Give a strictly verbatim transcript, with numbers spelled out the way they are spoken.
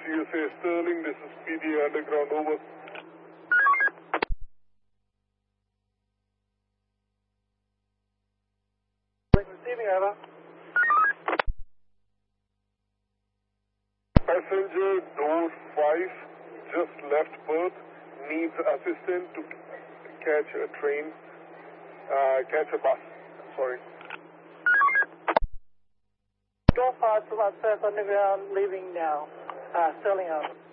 G S A Sterling, this is P D A Underground, over. Receiving, over. Passenger door five just left berth, needs assistance to catch a train, uh, catch a bus, sorry. Door five to Las Vegas Underground, leaving now. Uh, Sterling, over.